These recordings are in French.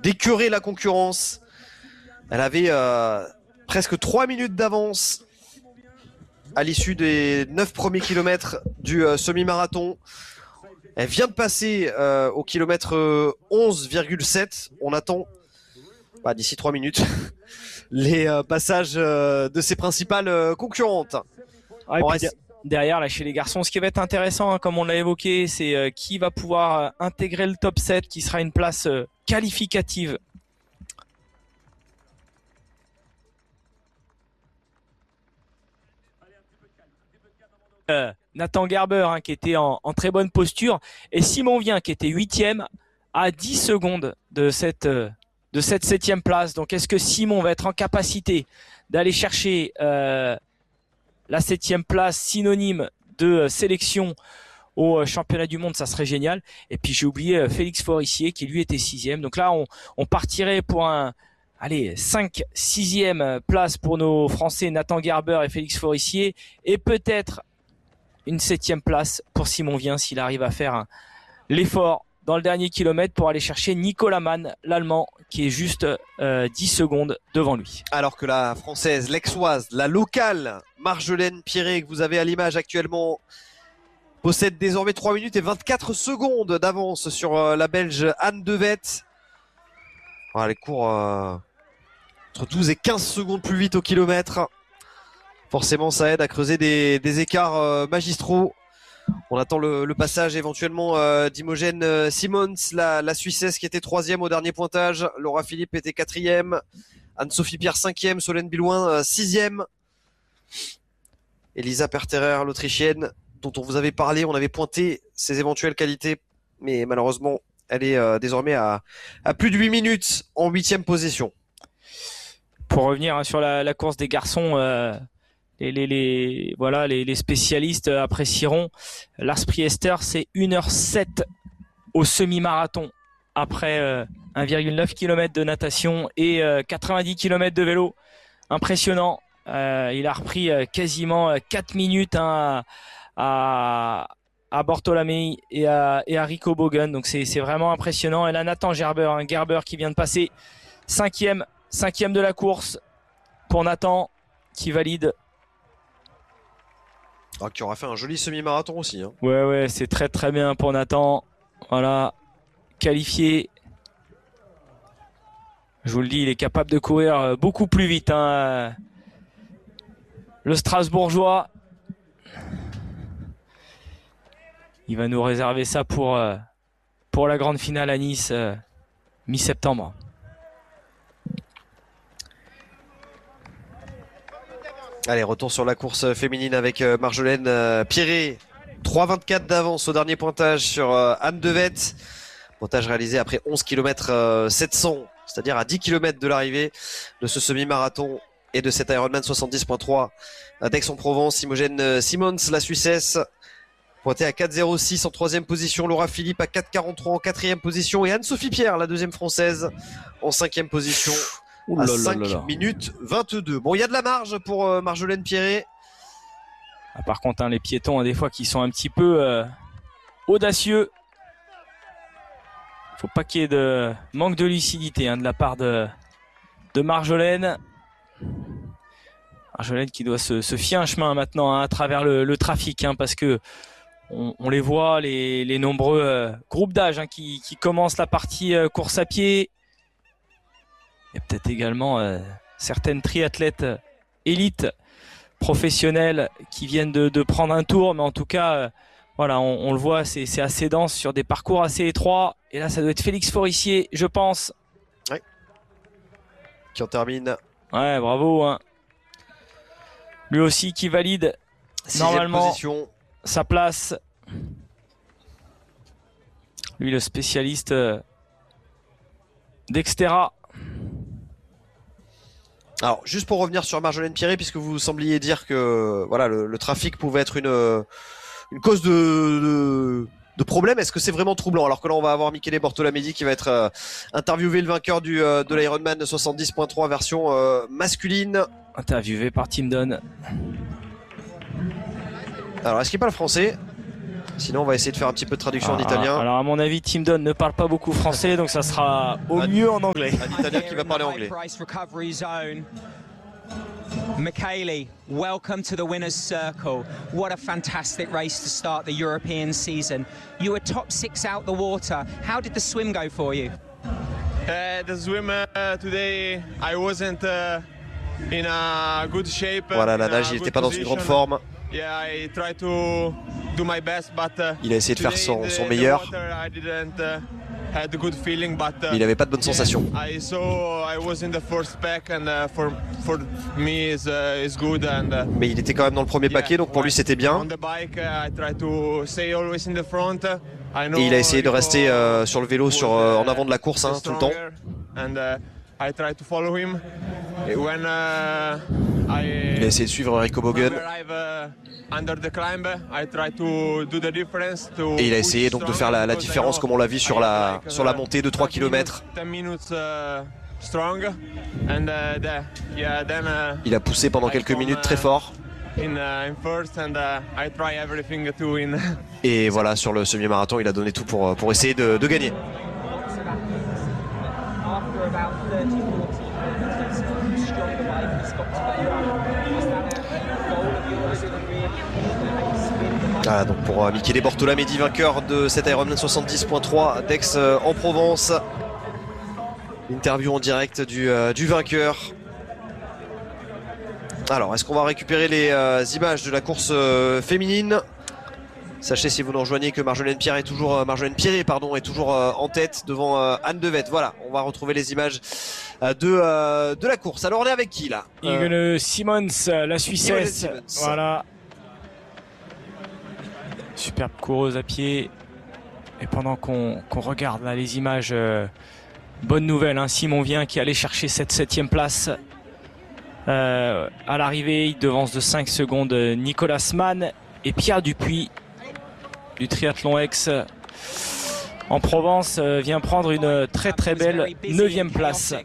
d'écœurer la concurrence. Elle avait presque 3 minutes d'avance à l'issue des 9 premiers kilomètres du semi-marathon. Elle vient de passer au kilomètre 11,7. On attend d'ici 3 minutes les passages de ses principales concurrentes. Ah, derrière, là, chez les garçons, ce qui va être intéressant, hein, comme on l'a évoqué, c'est qui va pouvoir intégrer le top 7, qui sera une place qualificative. Nathan Gerber, hein, qui était en très bonne posture, et Simon Vien, qui était 8e, à 10 secondes de cette 7e place. Donc, est-ce que Simon va être en capacité d'aller chercher la 7e place, synonyme de sélection au championnat du monde? Ça serait génial. Et puis j'ai oublié Félix Forissier, qui lui était 6e. Donc là, on partirait pour 5-6e place pour nos Français Nathan Gerber et Félix Forissier, et peut-être une 7e place pour Simon Vien s'il arrive à faire l'effort dans le dernier kilomètre pour aller chercher Nicolas Mann, l'Allemand, qui est juste 10 secondes devant lui. Alors que la Française, l'Aixoise, la locale Marjolaine Pierret, que vous avez à l'image actuellement, possède désormais 3 minutes et 24 secondes d'avance sur la Belge Anne Devet. Voilà, les cours entre 12 et 15 secondes plus vite au kilomètre. Forcément, ça aide à creuser des écarts magistraux. On attend le passage éventuellement d'Imogen Simons, la Suissesse, qui était 3e au dernier pointage. Laura Philippe était 4e. Anne-Sophie Pierre 5e. Solène Bilouin 6e. Elisa Perterer, l'Autrichienne, dont on vous avait parlé, on avait pointé ses éventuelles qualités, mais malheureusement, elle est désormais à plus de 8 minutes en 8e position. Pour revenir sur la course des garçons, les spécialistes apprécieront. Lars Priester, c'est 1h07 au semi-marathon après 1,9 km de natation et 90 km de vélo. Impressionnant. Il a repris quasiment 4 minutes à Bortolami et à Rico Bogen. Donc c'est vraiment impressionnant. Et là, Nathan Gerber, Gerber qui vient de passer 5e de la course pour Nathan, qui valide. Qui aura fait un joli semi-marathon aussi. Hein. Ouais, c'est très très bien pour Nathan. Voilà, qualifié. Je vous le dis, il est capable de courir beaucoup plus vite. Hein. Le Strasbourgeois. Il va nous réserver ça pour la grande finale à Nice, mi-septembre. Allez, retour sur la course féminine avec Marjolaine Pierret. 3,24 d'avance au dernier pointage sur Anne Devet. Pointage réalisé après 11 km 700, c'est-à-dire à 10 km de l'arrivée de ce semi-marathon et de cet Ironman 70.3 d'Aix-en-Provence. Imogen Simons, la Suissesse, pointée à 4,06 en 3e position. Laura Philippe à 4,43 en 4e position. Et Anne-Sophie Pierre, la 2e française, en 5e position. À 5 minutes 22. Bon, il y a de la marge pour Marjolaine Pierret. Ah, par contre, les piétons, des fois, qui sont un petit peu audacieux. Faut pas qu'il y ait de manque de lucidité de la part de Marjolaine. Marjolaine qui doit se fier un chemin maintenant à travers le trafic, parce que on les voit, les nombreux groupes d'âge qui commencent la partie course à pied. Il y a peut-être également certaines triathlètes élites professionnelles qui viennent de prendre un tour, mais en tout cas, on le voit, c'est assez dense sur des parcours assez étroits. Et là, ça doit être Félix Forissier, je pense. Ouais. Qui en termine. Ouais, bravo. Lui aussi qui valide normalement position. Sa place. Lui, le spécialiste d'Extera. Alors, juste pour revenir sur Marjolaine Pierret, puisque vous sembliez dire que le trafic pouvait être une cause de problème, est-ce que c'est vraiment troublant? Alors que là, on va avoir Michele Bortolamedi qui va être interviewé, le vainqueur de l'Ironman 70.3 version masculine. Interviewé par Tim Don. Alors, est-ce qu'il parle français? Sinon, on va essayer de faire un petit peu de traduction en italien. Alors, à mon avis, Tim Don ne parle pas beaucoup français, donc ça sera au mieux en anglais. Un italien qui va parler anglais. Michele, welcome to the winner's circle. What a fantastic race to start the European season. You were top 6 out the water. How did the swim go for you? The swim today, I wasn't in a good shape. Voilà, la nage, il n'était pas dans une grande forme. Yeah, I tried to do my best, but il a essayé de faire son meilleur. Mais il n'avait pas de bonne sensation. Mais il était quand même dans le premier paquet, donc pour lui c'était bien. Et il a essayé de rester sur le vélo en avant de la course tout le temps. Il a essayé de suivre Rico Bogen. Et il a essayé donc de faire la différence comme on l'a vu sur la montée de 3 km. Il a poussé pendant quelques minutes très fort. Et voilà, sur le semi-marathon, il a donné tout pour essayer de gagner. Voilà, donc pour Michele Bortolamedi, vainqueur de cet Ironman 70.3 d'Aix en Provence. Interview en direct du vainqueur. Alors, est-ce qu'on va récupérer les images de la course féminine? Sachez, si vous nous rejoignez, que Marjolaine Pierret est toujours en tête devant Anne Devet. Voilà, on va retrouver les images de la course. Alors, on est avec qui là? Yvonne Simmons, la Suissesse. Voilà. Superbe coureuse à pied. Et pendant qu'on regarde là les images, bonne nouvelle, Simon Vien qui allait chercher cette 7e place. À l'arrivée, il devance de 5 secondes Nicolas Mann et Pierre Dupuis du triathlon Aix en Provence vient prendre une très très belle 9e place.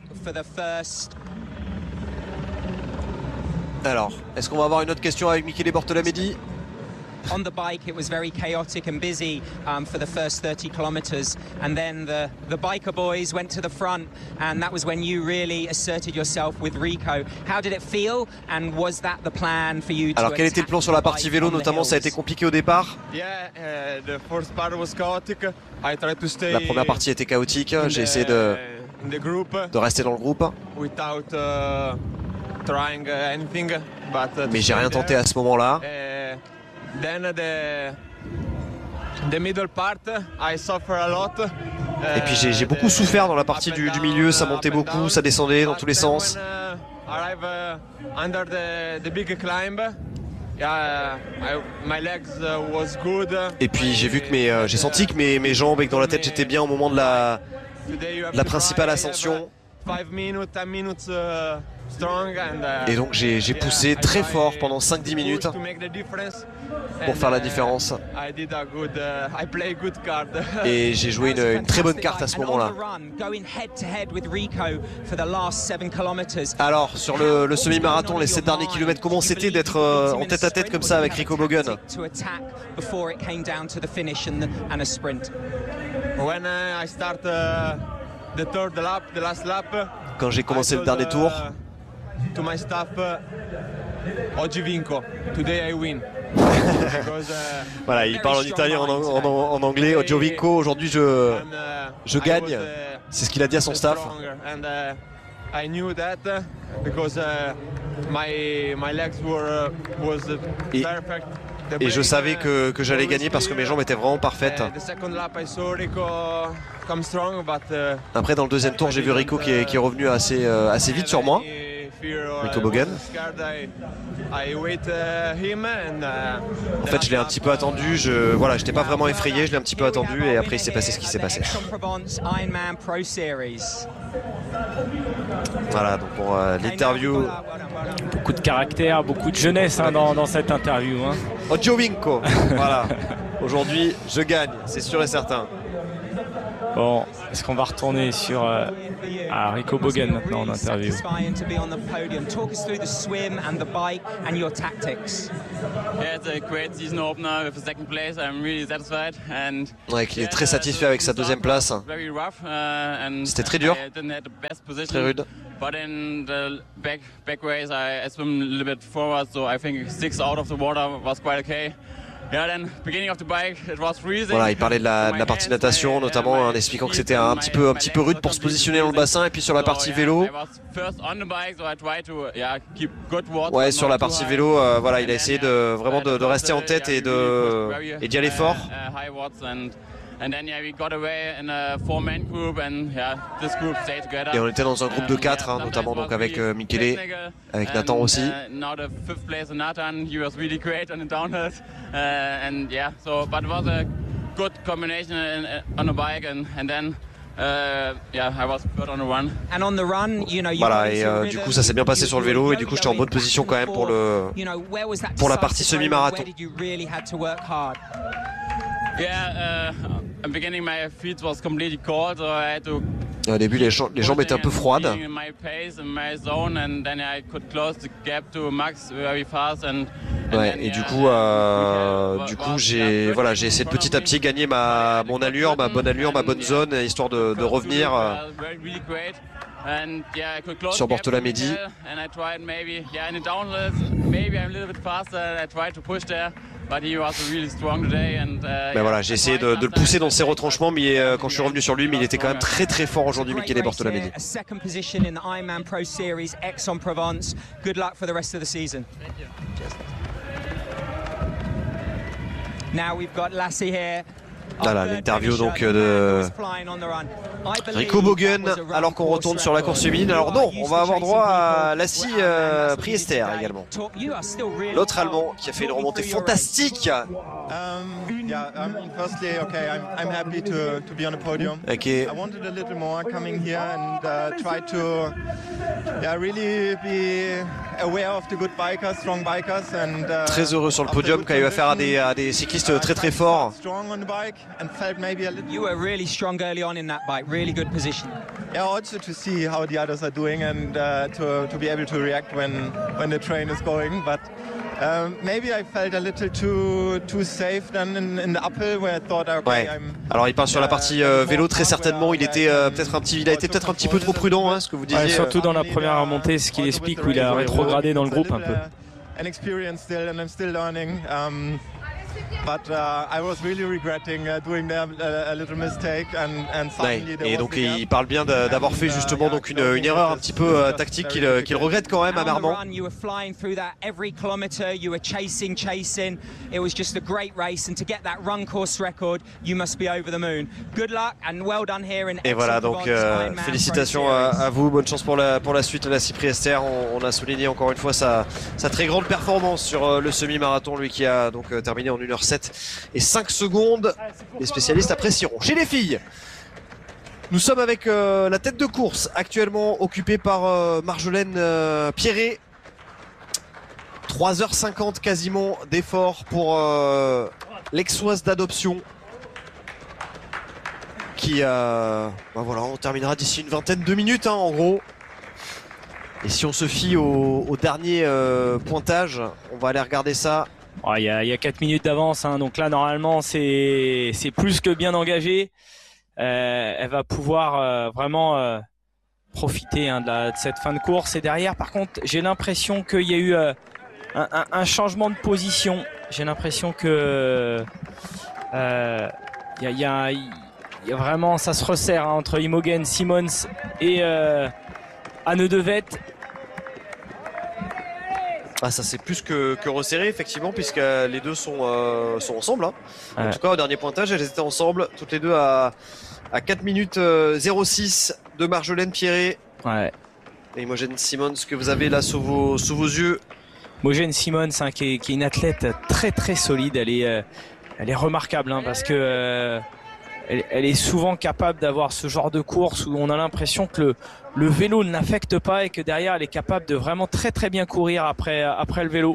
Alors, est-ce qu'on va avoir une autre question avec Michele Bortolamedi? On the bike, it was very chaotic and busy for the first 30 kilometers, and then the biker boys went to the front, and that was when you really asserted yourself with Rico. How did it feel, and was that the plan for you? Alors, quel était le plan sur la partie vélo, notamment? Ça a été compliqué au départ. La première partie était chaotique. J'ai essayé de rester dans le groupe. Mais j'ai rien tenté à ce moment-là. Et puis j'ai beaucoup souffert dans la partie du milieu, ça montait beaucoup, ça descendait dans tous les sens. Et puis j'ai vu que j'ai senti que mes jambes et que dans la tête j'étais bien au moment de la principale ascension. Et donc j'ai poussé très fort pendant 5-10 minutes pour faire la différence. Et j'ai joué une très bonne carte à ce moment-là. Alors sur le semi-marathon, les 7 derniers kilomètres, comment c'était d'être en tête à tête comme ça avec Rico Bogen? Quand j'ai commencé le dernier tour, to my staff, oggi vinco, today I win. Voilà, il parle en italien, en anglais. Oggi vinco, aujourd'hui je gagne. C'est ce qu'il a dit à son staff. I knew that because my legs was perfect. Et je savais que j'allais gagner parce que mes jambes étaient vraiment parfaites. Après, dans le deuxième tour, j'ai vu Rico qui est revenu assez vite sur moi. Rico Bogen. En fait, je l'ai un petit peu attendu. J'étais pas vraiment effrayé, je l'ai un petit peu attendu et après il s'est passé ce qui s'est passé. Voilà, donc pour l'interview. Beaucoup de caractère, beaucoup de jeunesse dans cette interview. Oggi vinco. Voilà. Aujourd'hui, je gagne, c'est sûr et certain. Bon, est-ce qu'on va retourner sur Rico Bogen maintenant en interview? Ouais, qu'il est très satisfait avec sa deuxième place. C'était très dur, très rude. But in the back race, I swim a little bit forward, so I think 6 out of the water was quite okay. Yeah, then beginning of the bike, it was freezing. Voilà, il parlait de la partie natation, notamment en expliquant que c'était un petit peu rude pour se positionner dans le bassin, et puis sur la partie vélo. Ouais, sur la partie vélo, voilà, il a essayé vraiment de rester en tête et d'y aller fort. Et on était dans un groupe de 4, hein, notamment donc avec Michele, avec Nathan aussi. Voilà, et du coup ça s'est bien passé sur le vélo, et du coup j'étais en bonne position quand même pour la partie semi-marathon. Au début, les jambes étaient un peu froides. Ouais, et du coup j'ai essayé de petit à petit gagner ma bonne allure, ma bonne zone, histoire de revenir sur Bortolamedi. Mais voilà, j'ai essayé de le pousser dans ses retranchements, mais quand je suis revenu sur lui, mais il était quand même très très fort aujourd'hui, Michele Bortolamedi. Voilà l'interview donc de Rico Bogen, alors qu'on retourne sur la course féminine. Alors non, on va avoir droit à Lassie Priester également, l'autre Allemand qui a fait une remontée fantastique. Yeah, firstly, okay, I'm happy to be on the podium. Okay. I wanted a little more coming here and try to really be aware of the good bikers, strong bikers, and très heureux sur le podium quand il va faire à des cyclistes très très forts. Strong on the bike and felt maybe a little. You were really strong early on in that bike, really good position. Yeah, also to see how the others are doing and to be able to react when the train is going, but. Maybe I felt a little too safe than in the uphill where I thought, okay, ouais. Alors il part sur la partie vélo, très certainement il a été peut-être un petit peu trop prudent, hein, ce que vous disiez. Ouais, surtout dans la première remontée, ce qu'il explique, où il a rétrogradé dans le groupe un peu. An experience still and I'm still learning. But I was really regretting doing a little mistake and suddenly et donc il parle bien d'avoir fait justement donc une erreur un petit peu tactique qu'il regrette quand même amèrement. You were flying through that every kilometer, you were chasing. It was just a great race, and to get that run course record, you must be over the moon. Good luck and well done here in. Et voilà, donc félicitations à vous, bonne chance pour la suite de Lassie Priester. On a souligné encore une fois sa très grande performance sur le semi-marathon, lui qui a donc terminé en 1h07 et 5 secondes. Les spécialistes apprécieront. Chez les filles, nous sommes avec la tête de course actuellement occupée par Marjolaine Pierret. 3h50 quasiment d'effort pour l'exoise d'adoption qui voilà, on terminera d'ici une vingtaine de minutes, hein, en gros. Et si on se fie au dernier pointage, on va aller regarder ça. Il y a 4 minutes d'avance, hein, donc là normalement c'est plus que bien engagé. Elle va pouvoir vraiment profiter, hein, de cette fin de course. Et derrière, par contre, j'ai l'impression qu'il y a eu un changement de position. J'ai l'impression que il y a vraiment, ça se resserre, hein, entre Imogen, Simmons et Anne de Vet. Ah, ça c'est plus que resserré effectivement, puisque les deux sont ensemble, hein. Ouais. En tout cas au dernier pointage elles étaient ensemble toutes les deux à 4 minutes 06 de Marjolaine Pierret. Ouais. Et Imogen Simmons que vous avez là sous vos yeux. Imogen Simmons, hein, qui est une athlète très très solide. Elle est remarquable, hein, parce que elle est souvent capable d'avoir ce genre de course où on a l'impression que le vélo ne l'affecte pas et que derrière elle est capable de vraiment très très bien courir après le vélo.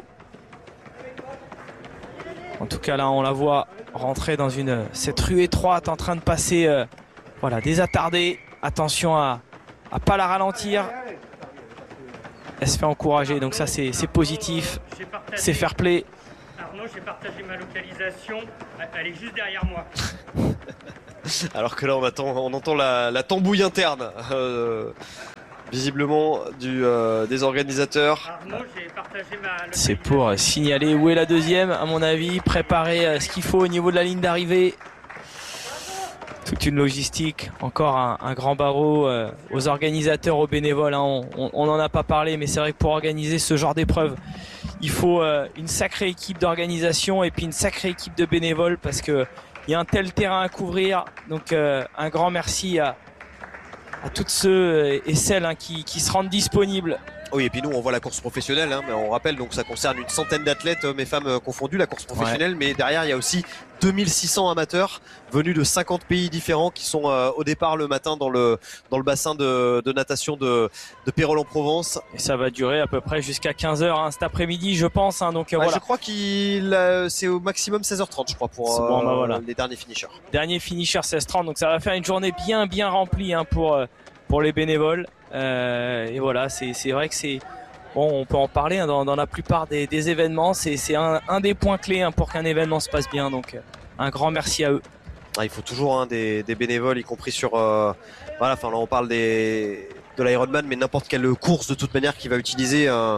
En tout cas là on la voit rentrer dans cette rue étroite en train de passer Voilà, désattardée. Attention à pas la ralentir. Elle se fait encourager, donc ça c'est positif. C'est fair play. Arnaud, j'ai partagé ma localisation. Elle est juste derrière moi. Alors que là on entend la tambouille interne visiblement des organisateurs. Arnaud, j'ai partagé ma localisation. C'est pour signaler où est la deuxième, à mon avis, préparer ce qu'il faut au niveau de la ligne d'arrivée. Toute une logistique, encore un grand barreau aux organisateurs, aux bénévoles, hein. On n'en a pas parlé, mais c'est vrai que pour organiser ce genre d'épreuve, il faut une sacrée équipe d'organisation et puis une sacrée équipe de bénévoles parce que il y a un tel terrain à couvrir. Donc un grand merci à tous ceux et celles qui se rendent disponibles. Oui, et puis nous on voit la course professionnelle, hein, mais on rappelle donc ça concerne une centaine d'athlètes, hommes et femmes confondus, la course professionnelle, ouais. Mais derrière il y a aussi 2600 amateurs venus de 50 pays différents qui sont au départ le matin dans le bassin de natation de Pérols-en-Provence. Et ça va durer à peu près jusqu'à 15h hein, cet après-midi je pense. Hein, donc, voilà. Je crois c'est au maximum 16h30 je crois pour bon, voilà. Les derniers finishers. Dernier finisher 16h30, donc ça va faire une journée bien remplie hein, pour les bénévoles. Et voilà, c'est vrai que c'est bon, on peut en parler hein, dans la plupart des événements. C'est un des points clés hein, pour qu'un événement se passe bien. Donc un grand merci à eux. Il faut toujours hein, des bénévoles, y compris sur voilà. Enfin là on parle de l'Ironman, mais n'importe quelle course de toute manière qui va utiliser un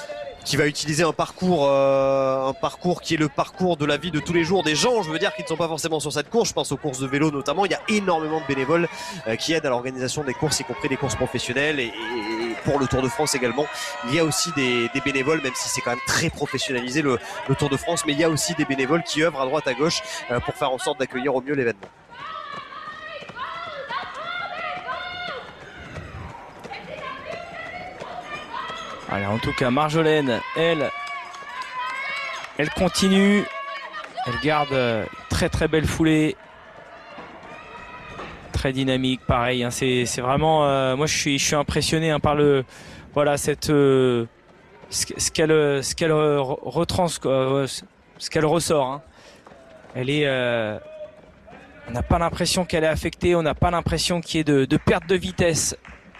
parcours qui est le parcours de la vie de tous les jours des gens, je veux dire, qui ne sont pas forcément sur cette course. Je pense aux courses de vélo notamment. Il y a énormément de bénévoles qui aident à l'organisation des courses, y compris des courses professionnelles et pour le Tour de France également. Il y a aussi des bénévoles, même si c'est quand même très professionnalisé le Tour de France, mais il y a aussi des bénévoles qui œuvrent à droite à gauche pour faire en sorte d'accueillir au mieux l'événement. Allez, en tout cas, Marjolaine, elle continue. Elle garde très belle foulée. Très dynamique, pareil. Hein, c'est vraiment. Moi, je suis impressionné hein, par voilà ce qu'elle ressort. Hein. Elle est. On n'a pas l'impression qu'elle est affectée. On n'a pas l'impression qu'il y ait de perte de vitesse.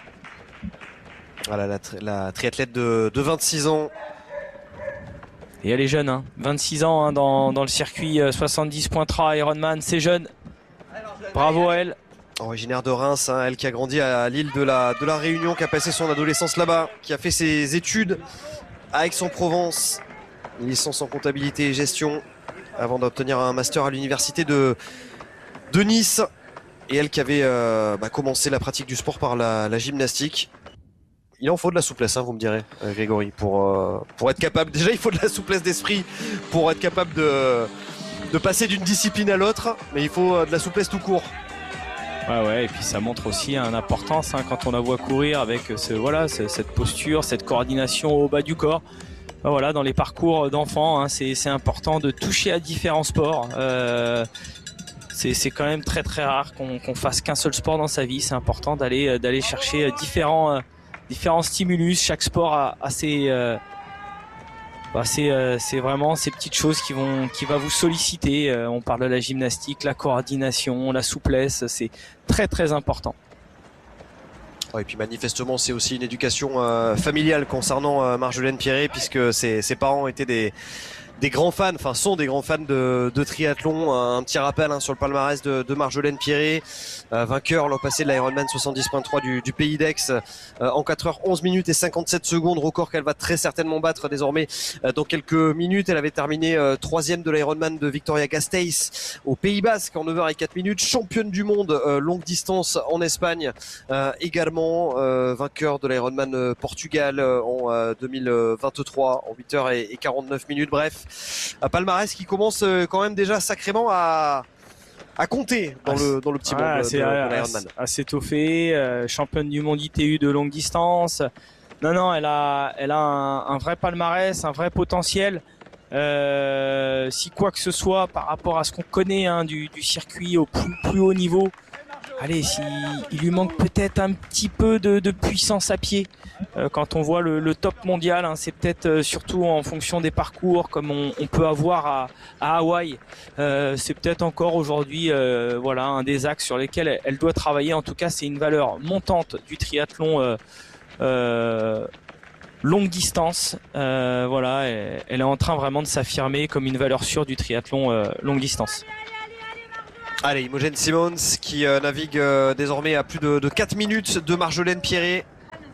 Voilà la triathlète de 26 ans. Et elle est jeune, hein. 26 ans hein, dans le circuit 70.3 Ironman, c'est jeune. Bravo à elle. Originaire de Reims, hein, elle qui a grandi à l'île de la Réunion, qui a passé son adolescence là-bas, qui a fait ses études à Aix-en-Provence, une licence en comptabilité et gestion, avant d'obtenir un master à l'université de Nice. Et elle qui avait commencé la pratique du sport par la gymnastique. Il en faut de la souplesse, hein, vous me direz, Grégory, pour être capable. Déjà, il faut de la souplesse d'esprit pour être capable de passer d'une discipline à l'autre, mais il faut de la souplesse tout court. Ouais, et puis ça montre aussi une importance hein, quand on la voit courir avec cette posture, cette coordination au bas du corps. Voilà, dans les parcours d'enfants, hein, c'est important de toucher à différents sports. C'est quand même très rare qu'on fasse qu'un seul sport dans sa vie. C'est important d'aller chercher différents stimulus. Chaque sport a ses c'est vraiment ces petites choses qui va vous solliciter. On parle de la gymnastique, la coordination, la souplesse, c'est très important. Et puis manifestement c'est aussi une éducation familiale concernant Marjolaine Pierret, puisque ses parents étaient des grands fans, enfin sont des grands fans de triathlon. Un petit rappel hein, sur le palmarès de Marjolaine Pierret, vainqueur l'an passé de l'Ironman 70.3 du Pays d'Aix en 4h11 minutes et 57 secondes, record qu'elle va très certainement battre désormais dans quelques minutes. Elle avait terminé 3e de l'Ironman de Vitoria-Gasteiz au Pays Basque en 9h et 4 minutes, championne du monde longue distance en Espagne également, vainqueur de l'Ironman Portugal en 2023 en 8h et 49 minutes. Bref, un palmarès qui commence quand même déjà sacrément à compter dans le petit monde de l'Ironman. À s'étoffer, championne du monde ITU de longue distance. Non, elle a un vrai palmarès, un vrai potentiel. Si quoi que ce soit par rapport à ce qu'on connaît hein, du circuit au plus haut niveau, allez, il lui manque peut-être un petit peu de puissance à pied. Quand on voit le top mondial, hein, c'est peut-être surtout en fonction des parcours comme on peut avoir à Hawaï. C'est peut-être encore aujourd'hui voilà, un des axes sur lesquels elle doit travailler. En tout cas, c'est une valeur montante du triathlon longue distance. Voilà, elle est en train vraiment de s'affirmer comme une valeur sûre du triathlon longue distance. Allez, Imogen Simmons qui navigue désormais à plus de 4 minutes de Marjolaine Pierret.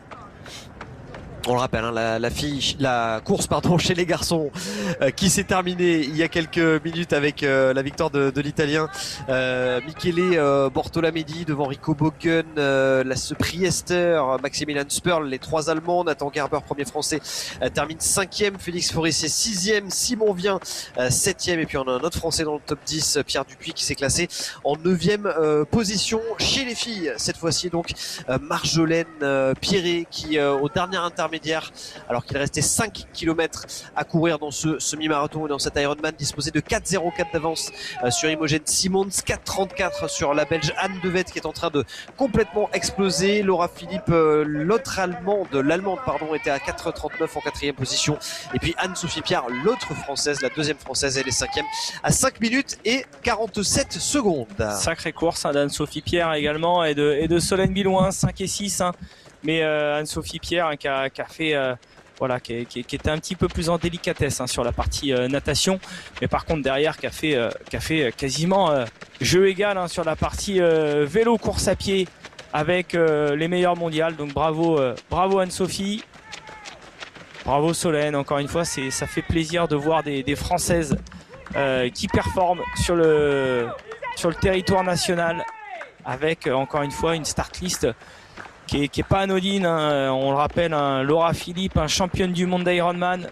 On le rappelle, hein, la course chez les garçons qui s'est terminée il y a quelques minutes avec la victoire de l'Italien Michele Bortolamedi devant Rico Bogen, ce Priester, Maximilian Sperl, les 3 Allemands. Nathan Gerber, premier français, termine 5e, Félix Forissier 6e, Simon Vien 7e, et puis on a un autre français dans le top 10, Pierre Dupuis, qui s'est classé en 9e position chez les filles. Cette fois-ci donc Marjolaine Pierret qui au dernier intermédiaire, alors qu'il restait 5 km à courir dans ce semi-marathon et dans cet Ironman, disposait de 4,04 d'avance sur Imogen Simmons, 4,34 sur la Belge Anne de Vet qui est en train de complètement exploser. Laura Philippe, l'allemande était à 4,39 en 4e position, et puis Anne-Sophie Pierre, l'autre française, la deuxième française, elle est 5e à 5 minutes et 47 secondes. Sacrée course hein, d'Anne-Sophie Pierre également, et de Solène Bilouin, 5 et 6 hein. Mais Anne-Sophie Pierre hein, qui a fait voilà, qui était un petit peu plus en délicatesse hein, sur la partie natation, mais par contre derrière qui a fait quasiment jeu égal hein, sur la partie vélo course à pied avec les meilleurs mondiales. Donc bravo Anne-Sophie, bravo Solène. Encore une fois, ça fait plaisir de voir des Françaises qui performent sur le territoire national, avec encore une fois une start list qui est pas anodine, hein. On le rappelle, hein, Laura Philippe, championne du monde d'Ironman.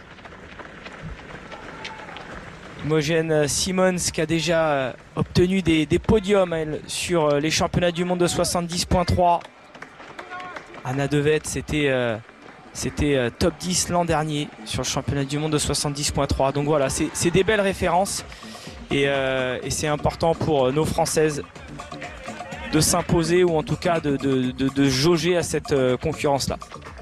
Imogen Simmons qui a déjà obtenu des podiums elle, sur les championnats du monde de 70.3. Anna Devet, c'était top 10 l'an dernier sur le championnat du monde de 70.3. Donc voilà, c'est des belles références, et c'est important pour nos Françaises de s'imposer, ou en tout cas de jauger à cette concurrence-là.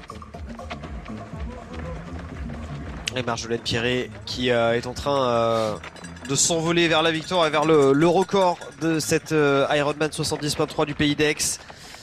Et Marjolaine Pierret qui est en train de s'envoler vers la victoire et vers le record de cette Ironman 70.3 du Pays d'Aix.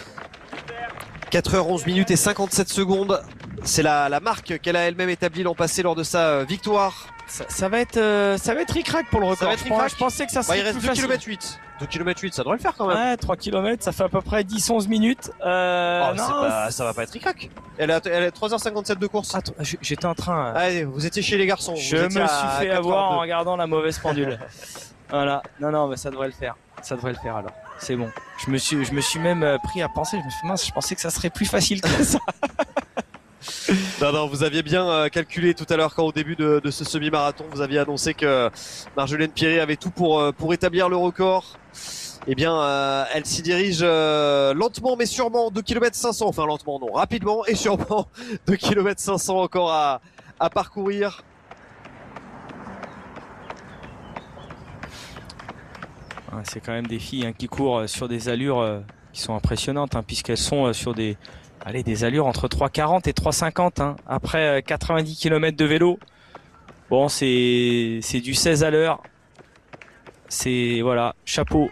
4h11 minutes et 57 secondes. C'est la marque qu'elle a elle-même établie l'an passé lors de sa victoire. Ça va être ric-rac pour le record. Je pensais que ça serait il reste plus 2 facile. km 8. 2 km 8, ça devrait le faire quand même. Ouais, 3 km, ça fait à peu près 10-11 minutes. Ça va pas être ric-rac. Elle a 3h57 de course. Attends, j'étais en train... Allez, vous étiez chez les garçons. Je me suis fait avoir en regardant la mauvaise pendule. Voilà. Non, mais ça devrait le faire. Ça devrait le faire alors. C'est bon. Je me suis même pris à penser. Je me suis dit, mince, je pensais que ça serait plus facile que ça. Non, vous aviez bien calculé tout à l'heure quand au début de ce semi-marathon, vous aviez annoncé que Marjolaine Pierret avait tout pour établir le record. Eh bien, elle s'y dirige lentement mais sûrement, 2 km 500, enfin lentement non, rapidement et sûrement 2 km 500 encore à parcourir. C'est quand même des filles hein, qui courent sur des allures qui sont impressionnantes, hein, puisqu'elles sont sur des allures entre 3,40 et 3,50 hein, après 90 km de vélo. Bon, c'est du 16 à l'heure. C'est voilà, chapeau.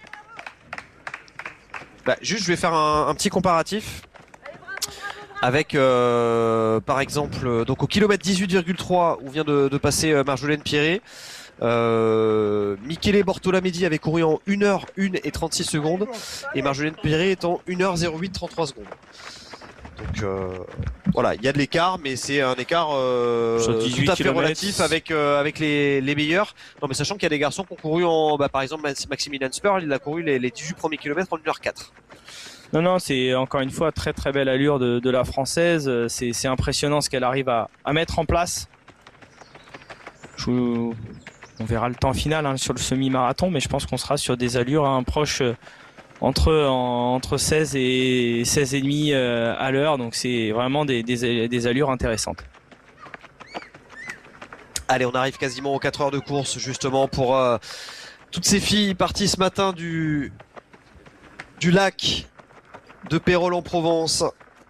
Juste, je vais faire un petit comparatif avec par exemple donc au kilomètre 18,3 où vient de passer Marjolaine Pierret. Michele Bortolamedi avait couru en 1h1 et 36 secondes et Marjolaine Pierret est en 1h08 33 secondes. Donc voilà, il y a de l'écart, mais c'est un écart tout à fait relatif avec les meilleurs. Non, mais sachant qu'il y a des garçons qui ont couru par exemple Maximilian Sperl, il a couru les 18 premiers kilomètres en 1h04. Non, c'est encore une fois très très belle allure de la française. C'est impressionnant ce qu'elle arrive à mettre en place. On verra le temps final hein, sur le semi-marathon, mais je pense qu'on sera sur des allures hein, proches entre 16 et 16,5 à l'heure. Donc c'est vraiment des allures intéressantes. Allez, on arrive quasiment aux 4 heures de course justement pour toutes ces filles parties ce matin du du lac de Pérols en Provence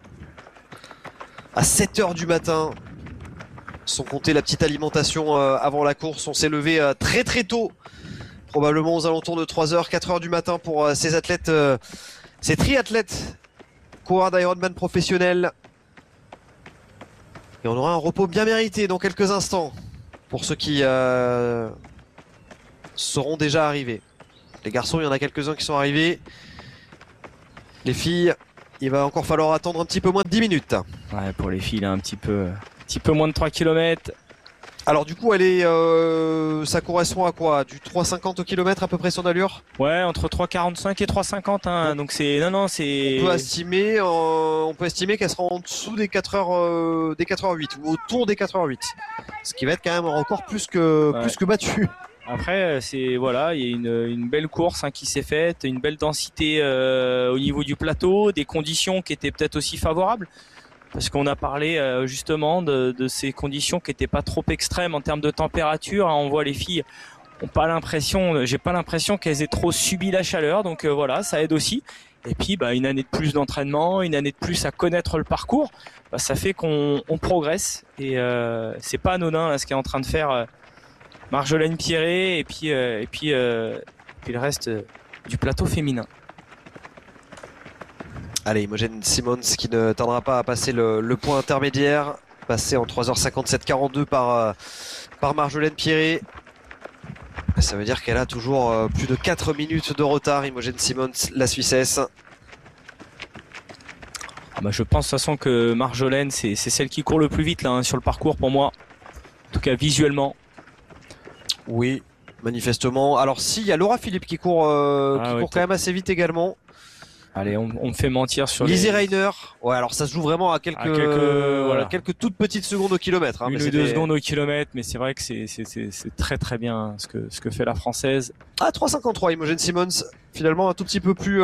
à 7h du matin. Sans compter la petite alimentation avant la course. On s'est levé très très tôt, probablement aux alentours de 3h, 4h du matin pour ces athlètes, ces triathlètes coureurs d'Ironman professionnels. Et on aura un repos bien mérité dans quelques instants pour ceux qui seront déjà arrivés. Les garçons, il y en a quelques-uns qui sont arrivés. Les filles, il va encore falloir attendre un petit peu moins de 10 minutes. Ouais, pour les filles, là, un petit peu moins de 3 km. Alors du coup, ça correspond à quoi? Du 3,50 au kilomètre à peu près son allure? Ouais, entre 3,45 et 3,50. Hein. Donc c'est c'est. On peut estimer qu'elle sera en dessous des 4h, des 4h08 ou autour des 4h08. Ce qui va être quand même un record plus que battu. Après, voilà, il y a une belle course qui s'est faite, une belle densité au niveau du plateau, des conditions qui étaient peut-être aussi favorables. Parce qu'on a parlé justement de ces conditions qui n'étaient pas trop extrêmes en termes de température. On voit les filles j'ai pas l'impression qu'elles aient trop subi la chaleur. Donc voilà, ça aide aussi. Et puis une année de plus d'entraînement, une année de plus à connaître le parcours, ça fait qu'on progresse. Et c'est pas anodin là, ce qu'est en train de faire Marjolaine Pierret et puis le reste du plateau féminin. Allez, Imogen Simmons qui ne tardera pas à passer le point intermédiaire, passé en 3h57-42 par Marjolaine Pierret. Ça veut dire qu'elle a toujours plus de 4 minutes de retard, Imogen Simmons, la Suissesse. Je pense de toute façon que Marjolaine, c'est celle qui court le plus vite là, sur le parcours pour moi. En tout cas visuellement. Oui, manifestement. Alors si, il y a Laura Philippe qui court quand même assez vite également. Allez, on me fait mentir sur Lizzie Reiner. Ouais, alors ça se joue vraiment à quelques toutes petites secondes au kilomètre. Une ou 2 secondes au kilomètre, mais c'est vrai que c'est très très bien ce que fait la Française. 3,53 Imogen Simmons, finalement un tout petit peu plus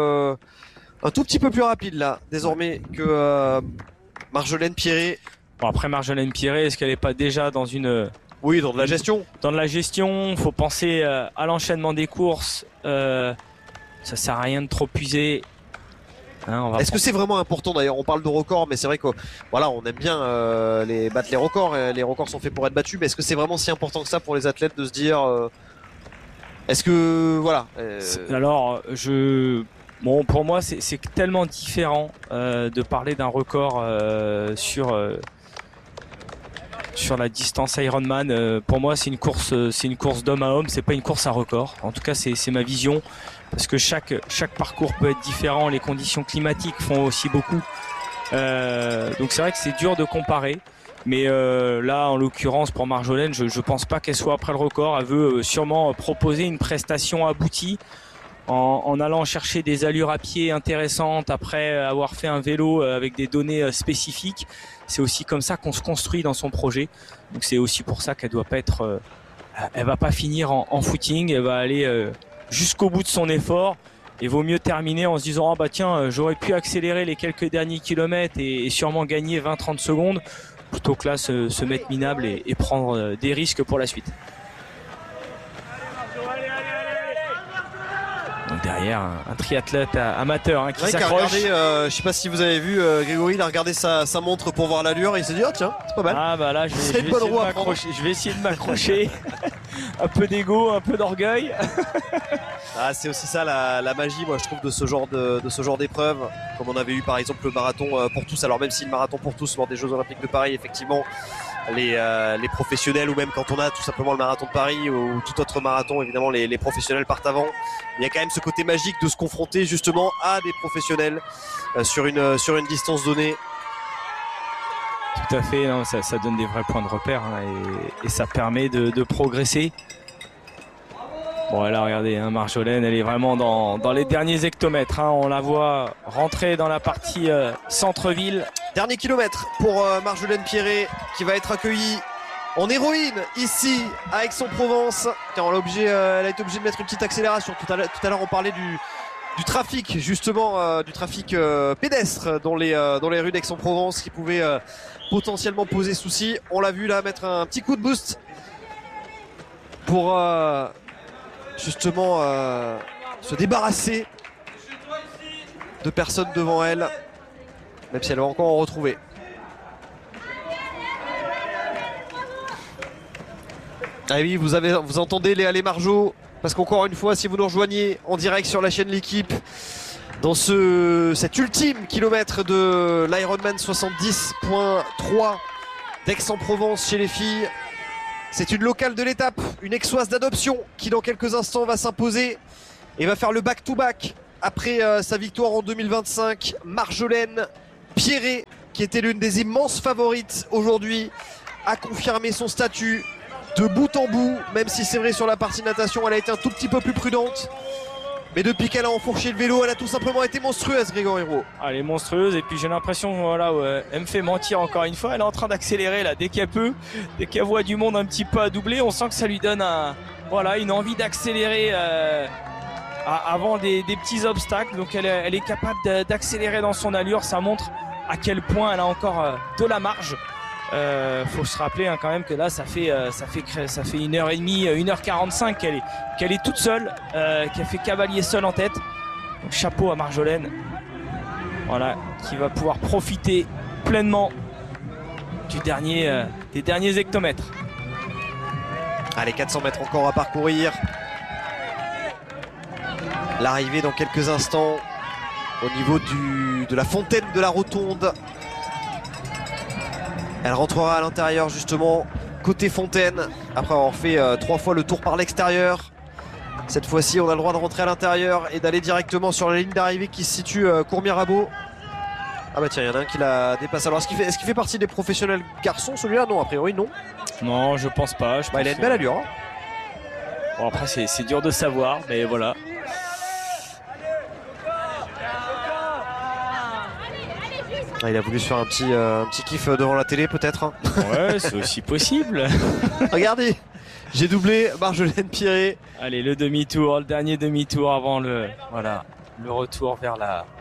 rapide là, désormais que Marjolaine Pierret. Bon, après Marjolaine Pierret, est-ce qu'elle n'est pas déjà dans une... Oui, dans de la gestion. Dans de la gestion, faut penser à l'enchaînement des courses. Ça sert à rien de trop puiser. Est-ce que c'est vraiment important d'ailleurs? On parle de records, mais c'est vrai que voilà, on aime bien battre les records. Les records sont faits pour être battus, mais est-ce que c'est vraiment si important que ça pour les athlètes de se dire est-ce que voilà Alors pour moi c'est tellement différent de parler d'un record sur la distance Ironman. Pour moi c'est une course d'homme à homme, c'est pas une course à record. En tout cas c'est ma vision. Parce que chaque parcours peut être différent, les conditions climatiques font aussi beaucoup. Donc c'est vrai que c'est dur de comparer. Mais là, en l'occurrence, pour Marjolaine, je pense pas qu'elle soit après le record. Elle veut sûrement proposer une prestation aboutie en allant chercher des allures à pied intéressantes après avoir fait un vélo avec des données spécifiques. C'est aussi comme ça qu'on se construit dans son projet. Donc c'est aussi pour ça qu'elle doit pas être... elle va pas finir en footing, elle va aller... jusqu'au bout de son effort, et vaut mieux terminer en se disant j'aurais pu accélérer les quelques derniers kilomètres et sûrement gagner 20-30 secondes plutôt que là se mettre minable et prendre des risques pour la suite. Donc derrière un triathlète amateur qui s'accroche. Je sais pas si vous avez vu Grégory, il a regardé sa montre pour voir l'allure et il s'est dit tiens, c'est pas mal. Là je vais essayer de m'accrocher. Un peu d'ego, un peu d'orgueil. C'est aussi ça la magie, moi je trouve, de ce genre d'épreuve, comme on avait eu par exemple le marathon pour tous. Alors même si le marathon pour tous lors des Jeux Olympiques de Paris, effectivement, les professionnels, ou même quand on a tout simplement le marathon de Paris ou tout autre marathon, évidemment les professionnels partent avant. Il y a quand même ce côté magique de se confronter justement à des professionnels sur une distance donnée. Tout à fait, ça donne des vrais points de repère et ça permet de progresser. Bon là regardez, Marjolaine, elle est vraiment dans les derniers hectomètres. On la voit rentrer dans la partie centre-ville. Dernier kilomètre pour Marjolaine Pierret, qui va être accueillie en héroïne ici à Aix-en-Provence. Elle a été obligée de mettre une petite accélération. Tout à l'heure on parlait du trafic, justement, du trafic pédestre dans les rues d'Aix-en-Provence qui pouvait potentiellement poser souci. On l'a vu là mettre un petit coup de boost pour justement se débarrasser de personnes devant elle, même si elle va encore en retrouver. Ah oui, vous entendez Léa Margeau, parce qu'encore une fois, si vous nous rejoignez en direct sur la chaîne L'équipe, dans cet ultime kilomètre de l'Ironman 70.3 d'Aix-en-Provence chez les filles, c'est une locale de l'étape, une aixoise d'adoption qui dans quelques instants va s'imposer et va faire le back-to-back après sa victoire en 2025. Marjolaine Pierret, qui était l'une des immenses favorites aujourd'hui, a confirmé son statut de bout en bout, même si c'est vrai sur la partie natation elle a été un tout petit peu plus prudente, mais depuis qu'elle a enfourché le vélo elle a tout simplement été monstrueuse, Grégory Rouault. Elle est monstrueuse, et puis j'ai l'impression, voilà, elle me fait mentir encore une fois. Elle est en train d'accélérer là dès qu'elle peut, dès qu'elle voit du monde un petit peu à doubler. On sent que ça lui donne une envie d'accélérer avant des petits obstacles. Donc elle est capable d'accélérer dans son allure. Ça montre à quel point elle a encore de la marge. Faut se rappeler quand même que là ça fait 1h30, 1h45 qu'elle est toute seule, qu'elle fait cavalier seule en tête. Donc chapeau à Marjolaine, voilà, qui va pouvoir profiter pleinement des derniers hectomètres. Allez, 400 mètres encore à parcourir. L'arrivée dans quelques instants au niveau de la fontaine de la Rotonde. Elle rentrera à l'intérieur justement côté fontaine après avoir fait 3 fois le tour par l'extérieur. Cette fois-ci on a le droit de rentrer à l'intérieur et d'aller directement sur la ligne d'arrivée qui se situe Courmirabeau. Ah bah tiens, il y en a un qui la dépasse. Alors est-ce qu'il fait partie des professionnels garçons celui-là? Non, a priori non. Non, je pense pas. Il a une belle allure. Hein. Bon, après c'est dur de savoir, mais voilà. Ah, il a voulu se faire un petit kiff devant la télé peut-être. Hein. Ouais, c'est aussi possible. Regardez, j'ai doublé Marjolaine Pierret. Allez, le demi-tour, le dernier demi-tour avant le retour vers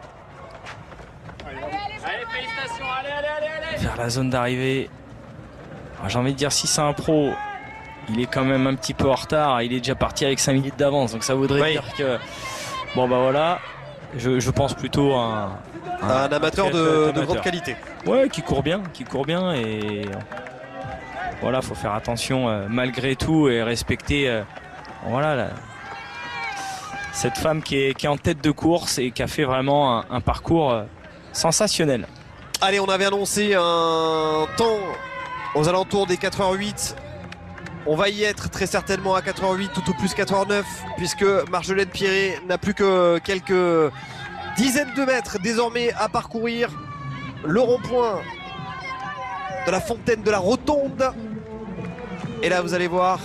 la zone d'arrivée. J'ai envie de dire, si c'est un pro, il est quand même un petit peu en retard. Il est déjà parti avec 5 minutes d'avance, donc ça voudrait dire que bon bah voilà. Je pense plutôt à un amateur de grande qualité. Ouais, qui court bien et voilà, faut faire attention malgré tout et respecter cette femme qui est en tête de course et qui a fait vraiment un parcours sensationnel. Allez, on avait annoncé un temps aux alentours des 4h08. On va y être très certainement à 4h08, tout au plus 4h09, puisque Marjolaine Pierret n'a plus que quelques dizaines de mètres désormais à parcourir. Le rond-point de la fontaine de la Rotonde. Et là, vous allez voir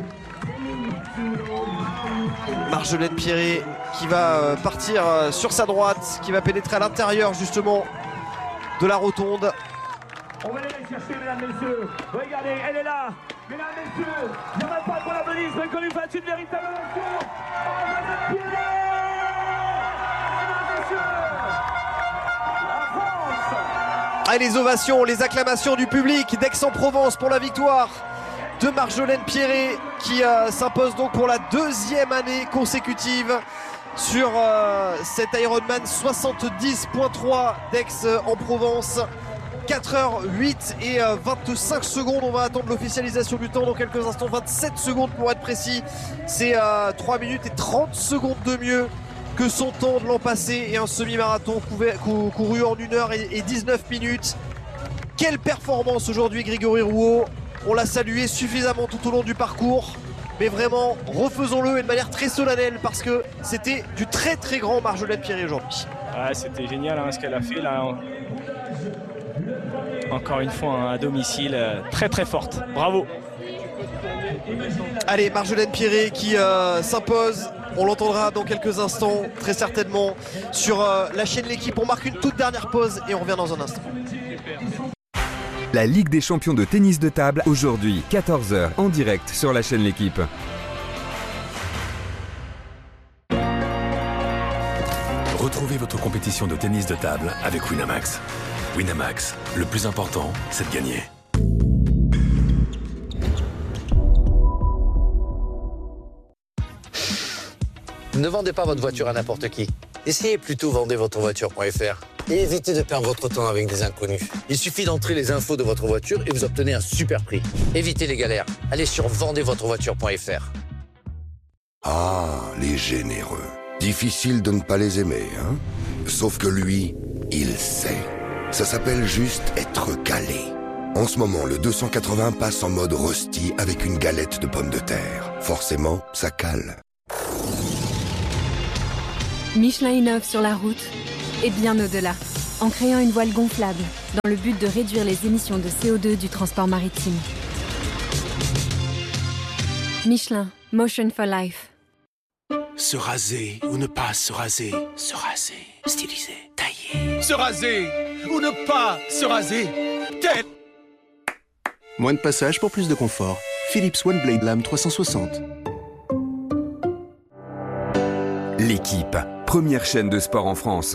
Marjolaine Pierret qui va partir sur sa droite, qui va pénétrer à l'intérieur justement de la Rotonde. On va aller chercher, mesdames, messieurs. Regardez, elle est là. Mesdames, messieurs, il n'y a même pas pour l'applaudissement qu'on lui fasse une véritable action. Marjolaine Pierret. Mesdames, messieurs, la France. Allez, les ovations, les acclamations du public d'Aix-en-Provence pour la victoire de Marjolaine Pierret qui s'impose donc pour la 2e année consécutive sur cet Ironman 70.3 d'Aix-en-Provence. 4h08 et 25 secondes. On va attendre l'officialisation du temps dans quelques instants. 27 secondes pour être précis. C'est 3 minutes et 30 secondes de mieux que son temps de l'an passé et un semi-marathon couru en 1h et 19 minutes. Quelle performance aujourd'hui, Grégory Rouault. On l'a salué suffisamment tout au long du parcours, mais vraiment refaisons-le et de manière très solennelle parce que c'était du très très grand Marjolaine Pierret aujourd'hui. Ah, c'était génial ce qu'elle a fait là. Encore une fois à domicile, très très forte. Bravo. Allez, Marjolaine Pierret qui s'impose. On l'entendra dans quelques instants, très certainement, sur la chaîne L'équipe. On marque une toute dernière pause et on revient dans un instant. La Ligue des champions de tennis de table, aujourd'hui, 14h, en direct sur la chaîne L'équipe. Retrouvez votre compétition de tennis de table avec Winamax. Winamax, le plus important, c'est de gagner. Ne vendez pas votre voiture à n'importe qui. Essayez plutôt vendezvotrevoiture.fr et évitez de perdre votre temps avec des inconnus. Il suffit d'entrer les infos de votre voiture et vous obtenez un super prix. Évitez les galères. Allez sur vendezvotrevoiture.fr. Ah, les généreux. Difficile de ne pas les aimer, hein? Sauf que lui, il sait. Ça s'appelle juste être calé. En ce moment, le 280 passe en mode rosti avec une galette de pommes de terre. Forcément, ça cale. Michelin innove sur la route et bien au-delà, en créant une voile gonflable dans le but de réduire les émissions de CO2 du transport maritime. Michelin, Motion for Life. Se raser ou ne pas se raser. Se raser, styliser, tailler. Se raser ou ne pas se raser. Tête. Moins de passage pour plus de confort. Philips One Blade Lame 360. L'équipe, première chaîne de sport en France.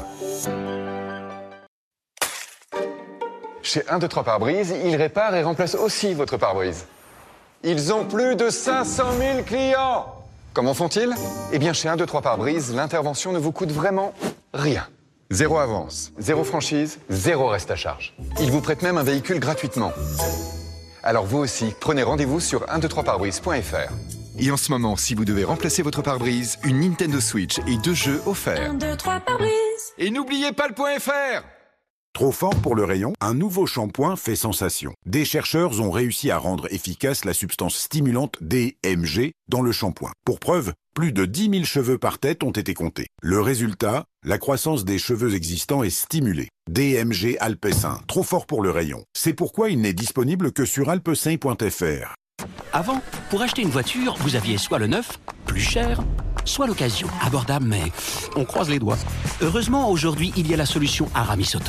Chez 1, 2, 3 pare-brise, ils réparent et remplacent aussi votre pare-brise. Ils ont plus de 500 000 clients. Comment font-ils? Eh bien, chez 1, 2, 3 pare-brise, l'intervention ne vous coûte vraiment rien. Zéro avance, zéro franchise, zéro reste à charge. Ils vous prêtent même un véhicule gratuitement. Alors vous aussi, prenez rendez-vous sur 123pare-brise.fr. Et en ce moment, si vous devez remplacer votre pare-brise, une Nintendo Switch et 2 jeux offerts. 1, 2, 3 pare-brise. Et n'oubliez pas le .fr. Trop fort pour le rayon, un nouveau shampoing fait sensation. Des chercheurs ont réussi à rendre efficace la substance stimulante DMG dans le shampoing. Pour preuve, plus de 10 000 cheveux par tête ont été comptés. Le résultat, la croissance des cheveux existants est stimulée. DMG Alpecin, trop fort pour le rayon. C'est pourquoi il n'est disponible que sur alpecin.fr. Avant, pour acheter une voiture, vous aviez soit le neuf, plus cher, soit l'occasion, abordable, mais on croise les doigts. Heureusement, aujourd'hui, il y a la solution Aramis Auto.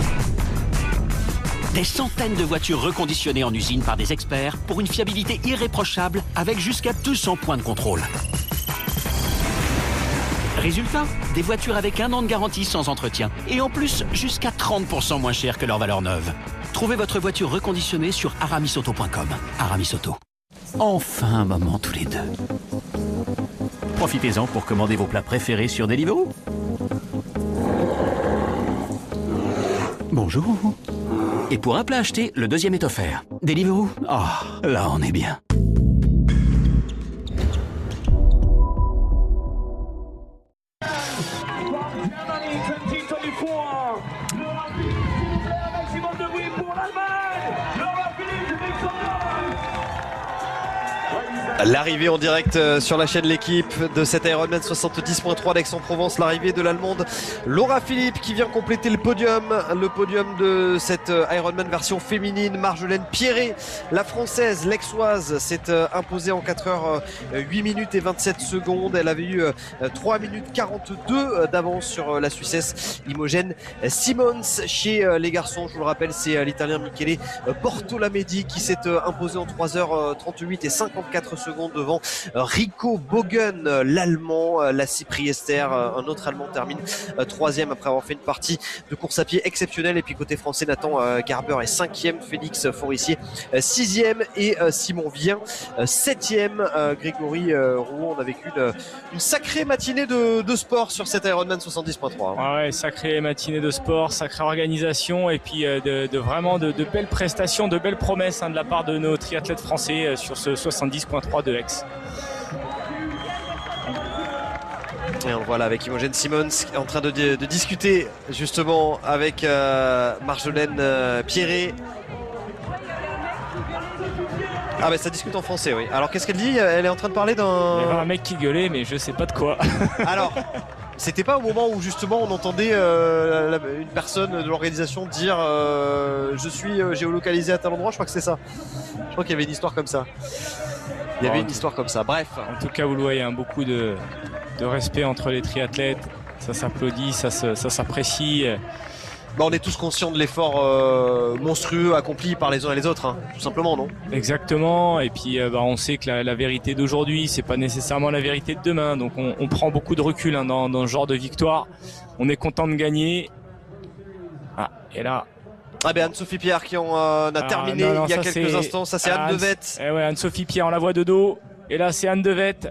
Des centaines de voitures reconditionnées en usine par des experts pour une fiabilité irréprochable avec jusqu'à 200 points de contrôle. Résultat, des voitures avec 1 an de garantie sans entretien et en plus jusqu'à 30% moins cher que leur valeur neuve. Trouvez votre voiture reconditionnée sur aramisauto.com. Aramis Auto. Enfin un moment tous les deux. Profitez-en pour commander vos plats préférés sur Deliveroo. Bonjour. Et pour un plat acheté, le deuxième est offert. Deliveroo. Oh, là on est bien. L'arrivée en direct sur la chaîne L'équipe de cet Ironman 70.3 d'Aix-en-Provence, l'arrivée de l'Allemande Laura Philipp qui vient compléter le podium de cette Ironman version féminine. Marjolaine Pierret, la française, l'exoise, s'est imposée en 4 heures 8 minutes et 27 secondes. Elle avait eu 3 minutes 42 d'avance sur la Suissesse Imogen Simons. Chez les garçons, je vous le rappelle, c'est l'Italien Michele Bortolamedi qui s'est imposé en 3 heures 38 et 54 secondes devant Rico Bogen, l'Allemand. La Cypriester, un autre Allemand, termine 3e après avoir fait une partie de course à pied exceptionnelle. Et puis côté français, Nathan Garber est 5e, Félix Forissier 6e et Simon Vien 7e. Grégory Roux, on a vécu une sacrée matinée de sport sur cet Ironman 70.3. Ah ouais, sacrée matinée de sport, sacrée organisation et puis vraiment de belles prestations, de belles promesses de la part de nos triathlètes français sur ce 70.3 de Aix. Et on le voit là avec Imogen Simons en train de discuter justement avec Marjolaine Pierret. Ah bah ça discute en français, oui. Alors qu'est-ce qu'elle dit? Elle est en train de parler d'un... Il y avait un mec qui gueulait mais je sais pas de quoi. Alors, c'était pas au moment où justement on entendait une personne de l'organisation dire je suis géolocalisé à tel endroit, je crois que c'est ça. Je crois qu'il y avait une histoire comme ça. Il y avait une histoire comme ça, bref. En tout cas, vous le voyez, beaucoup de respect entre les triathlètes. Ça s'applaudit, ça s'apprécie. On est tous conscients de l'effort monstrueux accompli par les uns et les autres, tout simplement, non? Exactement, et puis on sait que la vérité d'aujourd'hui, c'est pas nécessairement la vérité de demain, donc on prend beaucoup de recul dans ce genre de victoire. On est content de gagner. Ah, et là... Ah ben Anne-Sophie Pierre qui a terminé il y a quelques instants, ça c'est Anne Devet. Ouais, Anne-Sophie Pierre, on la voit de dos, et là c'est Anne Devet.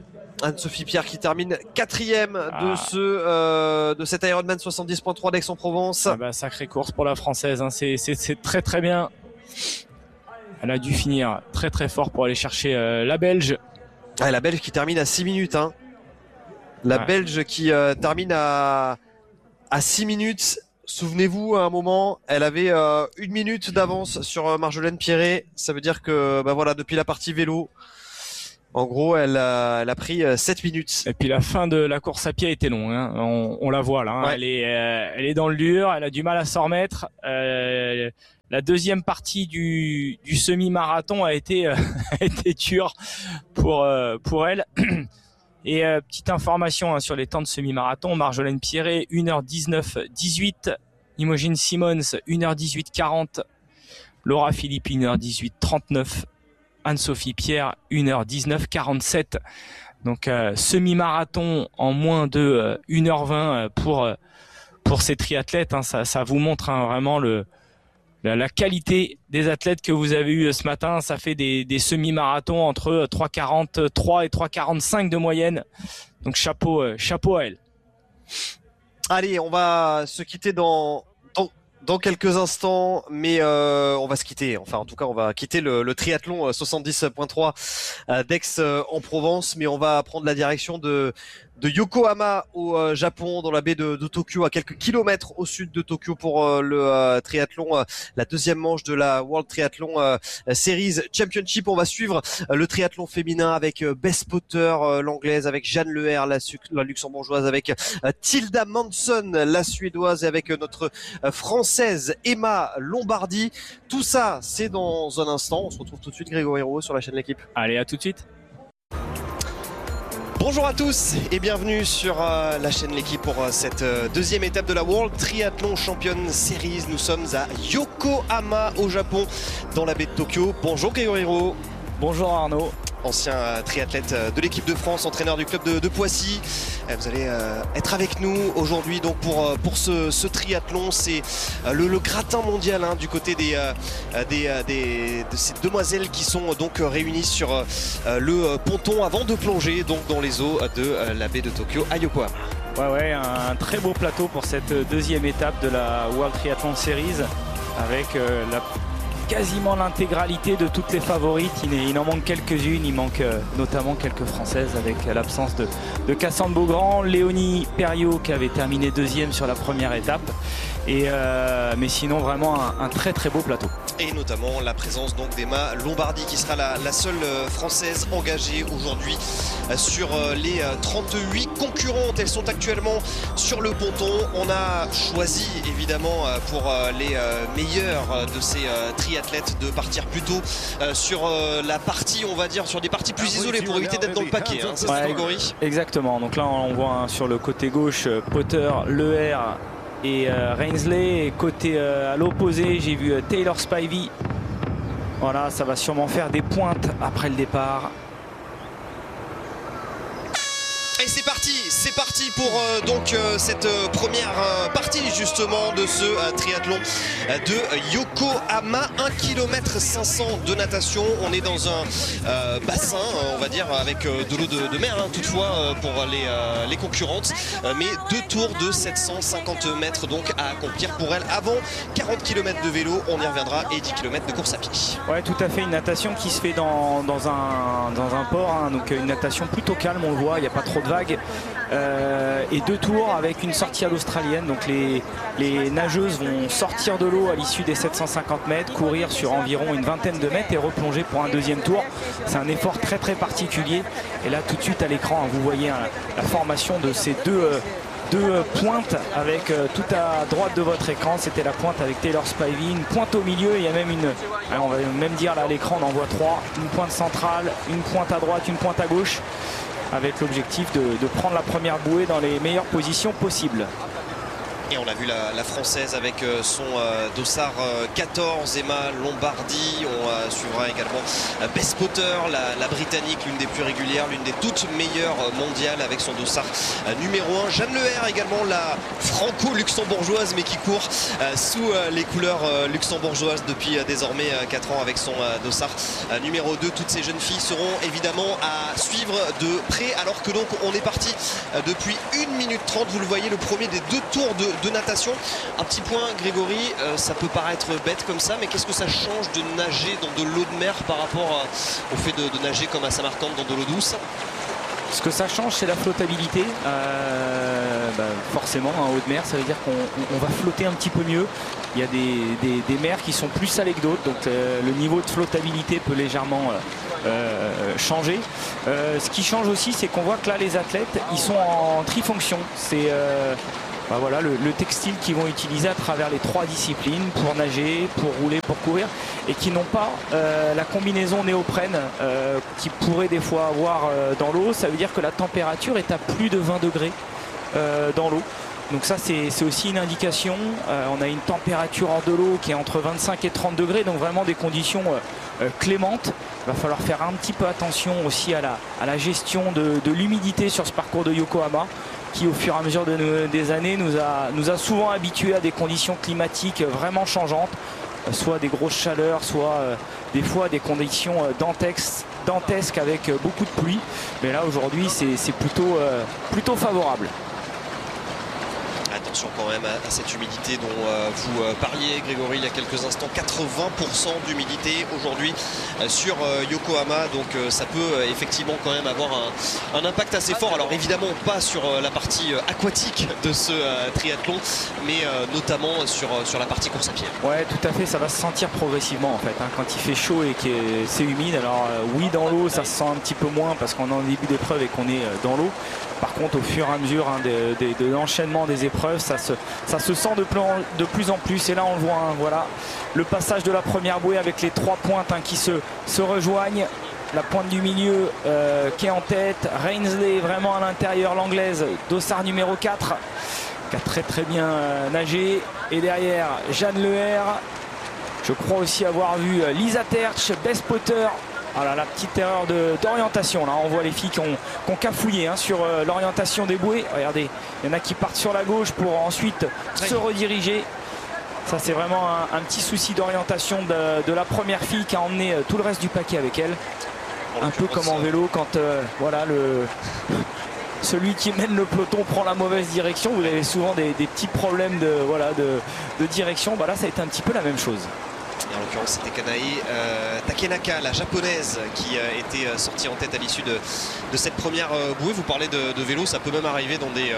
Anne-Sophie Pierre qui termine 4e de cet Ironman 70.3 d'Aix-en-Provence. Ah bah, sacrée course pour la Française, hein. C'est très très bien. Elle a dû finir très très fort pour aller chercher la Belge. Ah, la Belge qui termine à 6 minutes. Hein. La Belge qui termine à 6 minutes. Souvenez-vous, à un moment, elle avait 1 minute d'avance sur Marjolaine Pierret. Ça veut dire que voilà, depuis la partie vélo, en gros, elle a pris 7 minutes. Et puis la fin de la course à pied a été longue. Hein. On la voit là. Hein. Ouais. Elle est dans le dur. Elle a du mal à s'en remettre. La deuxième partie du semi-marathon a été dure pour elle. Et petite information, hein, sur les temps de semi-marathon: Marjolaine Pierret 1h19-18, Imogen Simmons 1h18-40, Laura Philippe 1h18-39, Anne-Sophie Pierre 1h19-47. Donc semi-marathon en moins de 1h20 pour ces triathlètes. Hein. Ça vous montre, hein, vraiment la qualité des athlètes que vous avez eu ce matin. Ça fait des semi-marathons entre 3,43 et 3,45 de moyenne. Donc chapeau à elle. Allez, on va se quitter dans quelques instants, mais on va se quitter. Enfin, en tout cas, on va quitter le triathlon 70.3 d'Aix-en-Provence, mais on va prendre la direction de Yokohama au Japon, dans la baie de Tokyo, à quelques kilomètres au sud de Tokyo, pour le triathlon, la deuxième manche de la World Triathlon Series Championship. On va suivre le triathlon féminin avec Bess Potter, l'anglaise, avec Jeanne Leher, la luxembourgeoise, avec Tilda Manson, la suédoise, et avec notre française Emma Lombardi. Tout ça, c'est dans un instant. On se retrouve tout de suite, Grégory Roux, sur la chaîne L'Équipe. Allez, à tout de suite. Bonjour à tous et bienvenue sur la chaîne L'Équipe pour cette deuxième étape de la World Triathlon Champion Series. Nous sommes à Yokohama au Japon, dans la baie de Tokyo. Bonjour Grégory Roux. Bonjour Arnaud. Ancien triathlète de l'équipe de France, entraîneur du club de Poissy. Vous allez être avec nous aujourd'hui donc pour ce triathlon. C'est le gratin mondial, hein, du côté de ces demoiselles qui sont donc réunies sur le ponton avant de plonger donc dans les eaux de la baie de Tokyo à Yokohama. Ouais, un très beau plateau pour cette deuxième étape de la World Triathlon Series, avec quasiment l'intégralité de toutes les favorites. Il en manque quelques-unes, il manque notamment quelques françaises, avec l'absence de Cassandre Beaugrand, Léonie Perriot qui avait terminé deuxième sur la première étape, mais sinon vraiment un très très beau plateau. Et notamment la présence donc d'Emma Lombardi, qui sera la seule française engagée aujourd'hui sur les 38 concurrentes. Elles sont actuellement sur le ponton. On a choisi évidemment pour les meilleurs de ces triathlètes de partir plutôt sur la partie, on va dire, sur des parties plus isolées pour éviter d'être dans le paquet, hein, ça, Grégory. Exactement, donc là on voit, hein, sur le côté gauche, Potter, Leher et Reinsley, et côté à l'opposé j'ai vu Taylor Spivey. Voilà, ça va sûrement faire des pointes après le départ. Et c'est parti pour donc cette première partie justement de ce triathlon de Yokohama. 1 km 500 de natation. On est dans un bassin, on va dire, avec de l'eau de mer, hein, toutefois pour les concurrentes, mais 2 tours de 750 mètres donc à accomplir pour elles avant 40 km de vélo, on y reviendra, et 10 km de course à pied. Ouais, tout à fait, une natation qui se fait dans un port, hein, donc une natation plutôt calme, on le voit, il n'y a pas trop de vagues, et 2 tours avec une sortie à l'australienne. Donc les nageuses vont sortir de l'eau à l'issue des 750 mètres, courir sur environ une vingtaine de mètres et replonger pour un deuxième tour. C'est un effort très très particulier, et là tout de suite à l'écran, vous voyez, hein, la formation de ces deux pointes, avec tout à droite de votre écran, c'était la pointe avec Taylor Spivey, une pointe au milieu, il y a même on va même dire là à l'écran, on en voit 3, une pointe centrale, une pointe à droite, une pointe à gauche, avec l'objectif de prendre la première bouée dans les meilleures positions possibles. Et on a vu la française avec son dossard 14, Emma Lombardi. On suivra également Bess Potter, la britannique, l'une des plus régulières, l'une des toutes meilleures mondiales avec son dossard numéro 1. Jeanne Leher également, la franco-luxembourgeoise mais qui court sous les couleurs luxembourgeoises depuis désormais 4 ans avec son dossard numéro 2. Toutes ces jeunes filles seront évidemment à suivre de près alors que donc on est parti depuis 1 minute 30. Vous le voyez, le premier des 2 tours de natation. Un petit point, Grégory, ça peut paraître bête comme ça, mais qu'est-ce que ça change de nager dans de l'eau de mer par rapport au fait de nager comme à Samarcande dans de l'eau douce? Ce que ça change, c'est la flottabilité. Forcément, en haut de mer, ça veut dire qu'on va flotter un petit peu mieux. Il y a des mers qui sont plus salées que d'autres, donc le niveau de flottabilité peut légèrement changer. Ce qui change aussi, c'est qu'on voit que là, les athlètes, ils sont en trifonction. C'est voilà, le textile qu'ils vont utiliser à travers les 3 disciplines pour nager, pour rouler, pour courir, et qui n'ont pas la combinaison néoprène qu'ils pourraient des fois avoir dans l'eau. Ça veut dire que la température est à plus de 20 degrés dans l'eau. Donc ça c'est aussi une indication. On a une température hors de l'eau qui est entre 25 et 30 degrés, donc vraiment des conditions clémentes. Il va falloir faire un petit peu attention aussi à la gestion de l'humidité sur ce parcours de Yokohama, qui au fur et à mesure des années nous a souvent habitués à des conditions climatiques vraiment changeantes, soit des grosses chaleurs, soit des fois des conditions dantesques avec beaucoup de pluie. Mais là aujourd'hui c'est plutôt favorable. Attention quand même à cette humidité dont vous parliez, Grégory, il y a quelques instants. 80% d'humidité aujourd'hui sur Yokohama, donc ça peut effectivement quand même avoir un impact assez fort. Alors évidemment pas sur la partie aquatique de ce triathlon, mais notamment sur la partie course à pied. Ouais, tout à fait, ça va se sentir progressivement en fait, hein, quand il fait chaud et que c'est humide. Alors oui, dans l'eau ça se sent un petit peu moins parce qu'on est en début d'épreuve et qu'on est dans l'eau. Par contre, au fur et à mesure de l'enchaînement des épreuves, ça se sent de plus en plus. Et là, on le voit, hein, voilà, le passage de la première bouée avec les 3 pointes qui se rejoignent. La pointe du milieu qui est en tête. Rainsley vraiment à l'intérieur, l'anglaise, dossard numéro 4, qui a très très bien nagé. Et derrière, Jeanne Leher. Je crois aussi avoir vu Lisa Tertsch, Bess Potter. Voilà la petite erreur d'orientation. Là, on voit les filles qui ont cafouillé sur l'orientation des bouées. Regardez, il y en a qui partent sur la gauche pour ensuite se rediriger. Ça, c'est vraiment un petit souci d'orientation de la première fille qui a emmené tout le reste du paquet avec elle. Un peu comme en vélo quand voilà, celui qui mène le peloton prend la mauvaise direction. Vous avez souvent des petits problèmes de direction. Là, ça a été un petit peu la même chose. En l'occurrence, c'était Kanae Takenaka, la japonaise, qui était sortie en tête à l'issue de cette première bouée. Vous parlez de vélo, ça peut même arriver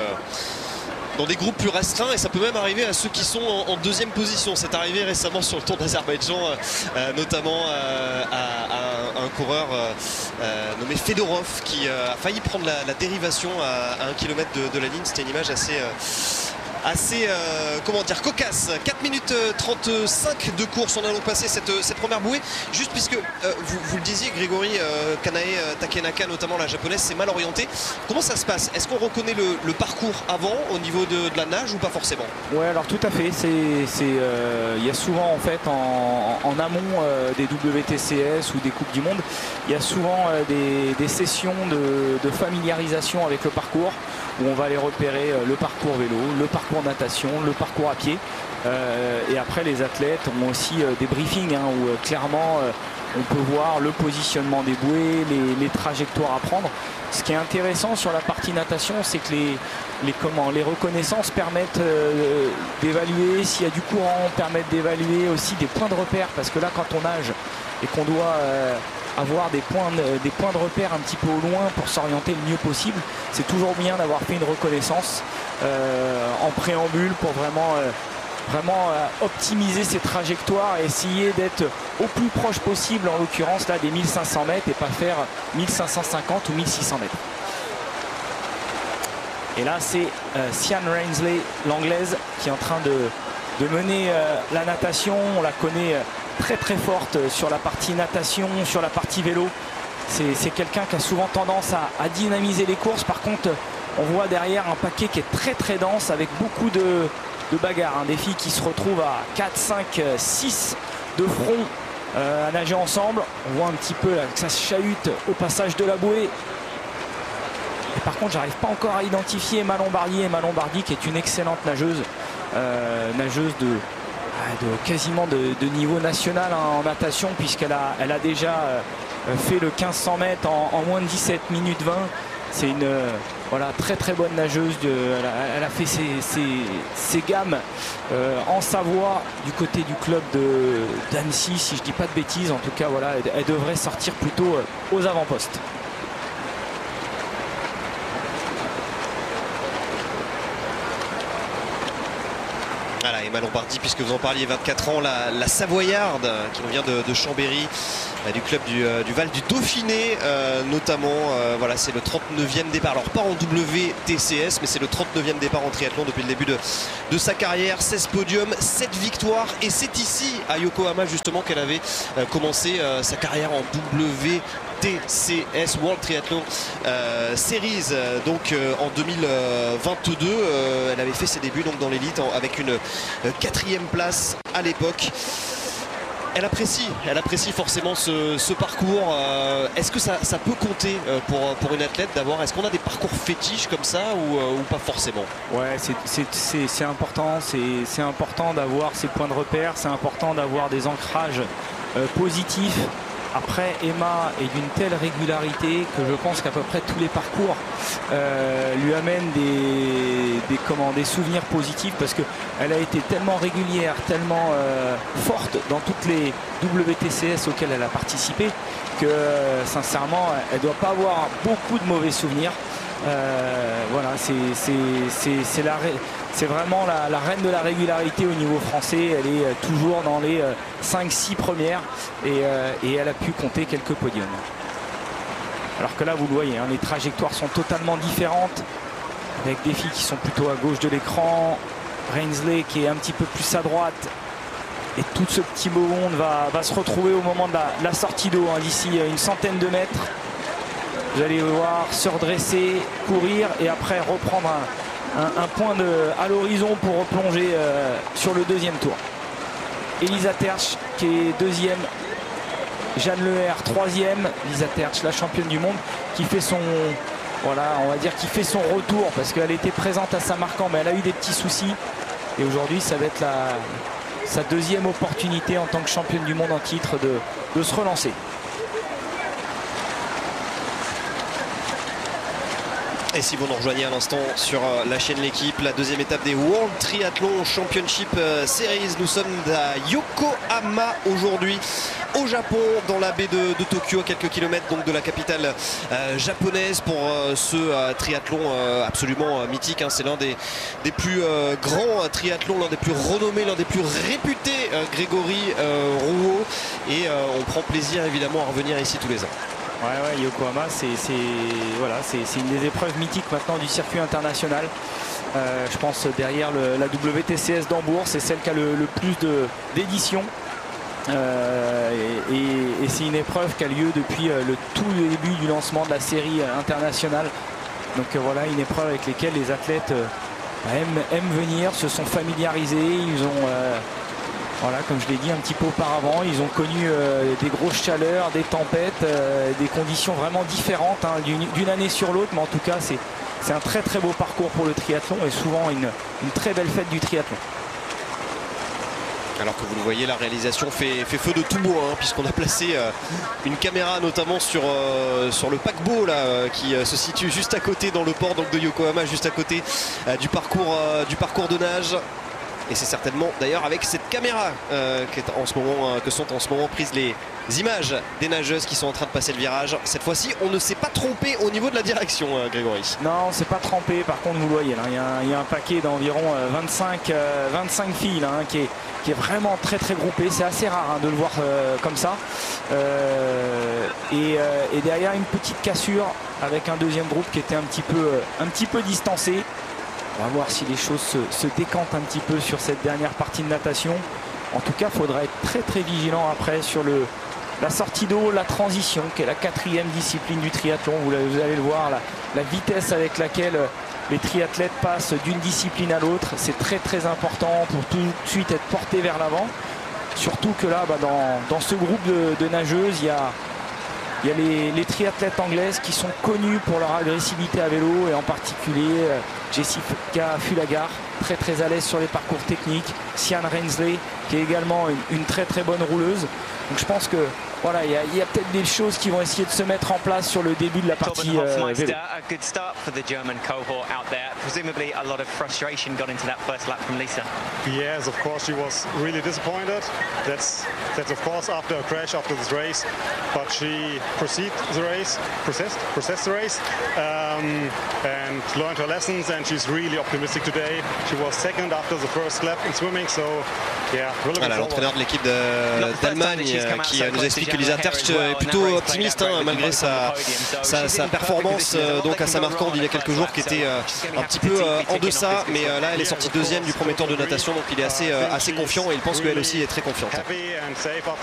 dans des groupes plus restreints, et ça peut même arriver à ceux qui sont en deuxième position. C'est arrivé récemment sur le Tour d'Azerbaïdjan, notamment à un coureur nommé Fedorov qui a failli prendre la dérivation à 1 km de la ligne. C'était une image assez comment dire, cocasse. 4 minutes 35 de course. On a donc passé cette première bouée. Juste puisque vous le disiez, Grégory, Kanae Takenaka, notamment la japonaise, c'est mal orienté. Comment ça se passe? Est-ce qu'on reconnaît le parcours avant au niveau de la nage ou pas forcément? Ouais, alors tout à fait. Il y a souvent en fait en amont des WTCS ou des Coupes du Monde, il y a souvent des sessions de familiarisation avec le parcours, où on va aller repérer le parcours vélo, le parcours natation, le parcours à pied. Et après, les athlètes ont aussi des briefings où clairement on peut voir le positionnement des bouées, les trajectoires à prendre. Ce qui est intéressant sur la partie natation, c'est que les reconnaissances permettent d'évaluer s'il y a du courant, permettent d'évaluer aussi des points de repère, parce que là, quand on nage et qu'on doit avoir des points de repère un petit peu au loin pour s'orienter le mieux possible, c'est toujours bien d'avoir fait une reconnaissance en préambule pour vraiment optimiser ses trajectoires et essayer d'être au plus proche possible, en l'occurrence là des 1500 mètres, et pas faire 1550 ou 1600 mètres. Et là c'est Sian Rainsley, l'anglaise, qui est en train de mener la natation. On la connaît très très forte sur la partie natation, sur la partie vélo. C'est quelqu'un qui a souvent tendance à dynamiser les courses. Par contre, on voit derrière un paquet qui est très très dense, avec beaucoup de bagarre, hein, des filles qui se retrouvent à 4, 5, 6 de front à nager ensemble. On voit un petit peu là, que ça se chahute au passage de la bouée. Et par contre, j'arrive pas encore à identifier Emma Lombardi. Emma Lombardi qui est une excellente nageuse, nageuse de quasiment de niveau national, hein, en natation, puisqu'elle a déjà fait le 1500 mètres en moins de 17 minutes 20. C'est une voilà, très très bonne nageuse. Elle a fait ses gammes en Savoie du côté du club d'Annecy, si je dis pas de bêtises. En tout cas, voilà, elle devrait sortir plutôt aux avant-postes. Voilà, Emma Lombardi, puisque vous en parliez, 24 ans, la Savoyarde qui nous vient de Chambéry, du club du Val du Dauphiné notamment. Voilà, c'est le 39e départ, alors pas en WTCS, mais c'est le 39e départ en triathlon depuis le début de sa carrière. 16 podiums, 7 victoires, et c'est ici à Yokohama justement qu'elle avait commencé sa carrière en WTCS, World Triathlon Series, donc en 2022. Elle avait fait ses débuts donc dans l'élite avec une 4e place à l'époque. Elle apprécie forcément ce parcours. Est-ce que ça peut compter pour une athlète d'avoir, est-ce qu'on a des parcours fétiches comme ça ou pas forcément? Ouais, c'est important, c'est important d'avoir ces points de repère, c'est important d'avoir des ancrages positifs. Après, Emma est d'une telle régularité que je pense qu'à peu près tous les parcours lui amènent des souvenirs positifs, parce qu'elle a été tellement régulière, tellement forte dans toutes les WTCS auxquelles elle a participé, que sincèrement, elle ne doit pas avoir beaucoup de mauvais souvenirs. Voilà, c'est vraiment la reine de la régularité au niveau français. Elle est toujours dans les 5-6 premières, et elle a pu compter quelques podiums. Alors que là, vous le voyez, hein, les trajectoires sont totalement différentes, avec des filles qui sont plutôt à gauche de l'écran, Rainsley qui est un petit peu plus à droite, et tout ce petit beau monde va se retrouver au moment de la sortie d'eau, hein, d'ici une centaine de mètres. Vous allez voir se redresser, courir, et après reprendre un point à l'horizon pour replonger sur le deuxième tour. Elisa Tertsch qui est deuxième, Jeanne Leher troisième. Elisa Tertsch, la championne du monde, qui fait son, voilà, on va dire, qui fait son retour, parce qu'elle était présente à Saint-Marcan, mais elle a eu des petits soucis, et aujourd'hui ça va être sa deuxième opportunité en tant que championne du monde en titre de se relancer. Et si vous nous rejoignez à l'instant sur la chaîne L'Équipe, la deuxième étape des World Triathlon Championship Series, nous sommes à Yokohama aujourd'hui, au Japon, dans la baie de Tokyo, à quelques kilomètres donc de la capitale japonaise, pour ce triathlon absolument mythique, hein. C'est l'un des plus grands triathlons, l'un des plus renommés, l'un des plus réputés, Grégory Rouault, et on prend plaisir évidemment à revenir ici tous les ans. Ouais, Yokohama, c'est une des épreuves mythiques maintenant du circuit international. Je pense derrière la WTCS d'Hambourg, c'est celle qui a le plus d'éditions. Et c'est une épreuve qui a lieu depuis le tout début du lancement de la série internationale. Donc voilà, une épreuve avec laquelle les athlètes aiment venir, se sont familiarisés. Ils ont... voilà, comme je l'ai dit un petit peu auparavant, ils ont connu des grosses chaleurs, des tempêtes, des conditions vraiment différentes, hein, d'une année sur l'autre, mais en tout cas c'est un très très beau parcours pour le triathlon, et souvent une très belle fête du triathlon. Alors que vous le voyez, la réalisation fait feu de tout bois, hein, puisqu'on a placé une caméra notamment sur le paquebot là, qui se situe juste à côté dans le port donc, de Yokohama, juste à côté du parcours de nage. Et c'est certainement d'ailleurs avec cette caméra que sont en ce moment prises les images des nageuses qui sont en train de passer le virage. Cette fois-ci, on ne s'est pas trompé au niveau de la direction, Grégory. Non, on ne s'est pas trompé. Par contre, vous le voyez, il y a un paquet d'environ 25 filles là, hein, qui est vraiment très très groupé. C'est assez rare, hein, de le voir comme ça. Et derrière, une petite cassure avec un deuxième groupe qui était un petit peu distancé. On va voir si les choses se décantent un petit peu sur cette dernière partie de natation. En tout cas, il faudra être très très vigilant après sur la sortie d'eau, la transition, qui est la 4e discipline du triathlon. Vous allez le voir, la vitesse avec laquelle les triathlètes passent d'une discipline à l'autre. C'est très très important pour tout de suite être porté vers l'avant. Surtout que là, dans ce groupe de nageuses, il y a les triathlètes anglaises qui sont connues pour leur agressivité à vélo, et en particulier Jessica Fulagar, très très à l'aise sur les parcours techniques, Sian Rensley qui est également une très très bonne rouleuse. Donc je pense que voilà, il y a peut-être des choses qui vont essayer de se mettre en place sur le début de la partie vélo. A good start for the German cohort out there. Presumably a lot of frustration got into that first lap from Lisa. Yes, of course she was really disappointed. That's of course after a crash after this race, but she processed the race, and learned her lessons, and she's really optimistic today. She was second after the first lap in swimming, so yeah. Voilà, l'entraîneur de l'équipe d'Allemagne qui nous explique que Lisa Tertsch est plutôt optimiste malgré sa performance donc à Samarcande il y a quelques jours qui était un petit peu en deçà, mais là elle est sortie deuxième du premier tour de natation, donc il est assez confiant et il pense qu'elle aussi est très confiante.